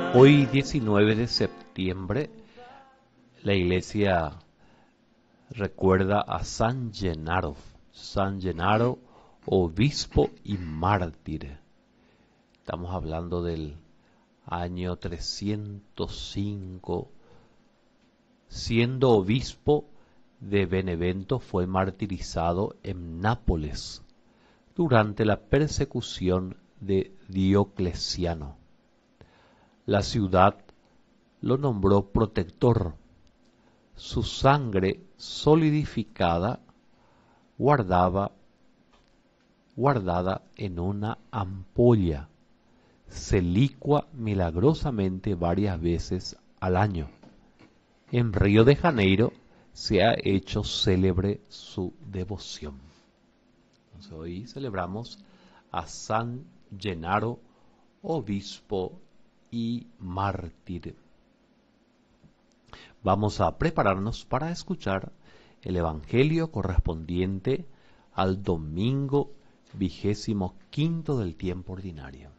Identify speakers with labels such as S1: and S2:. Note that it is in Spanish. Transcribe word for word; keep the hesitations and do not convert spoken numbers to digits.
S1: Hoy, diecinueve de septiembre, la iglesia recuerda a San Gennaro, San Gennaro, obispo y mártir. Estamos hablando del año trescientos cinco. Siendo obispo de Benevento, fue martirizado en Nápoles durante la persecución de Diocleciano. La ciudad lo nombró protector. Su sangre solidificada guardaba, guardada en una ampolla se licua milagrosamente varias veces al año. En Río de Janeiro se ha hecho célebre su devoción. Entonces, hoy celebramos a San Gennaro, obispo y mártir. Vamos a prepararnos para escuchar el Evangelio correspondiente al domingo vigésimo quinto del tiempo ordinario.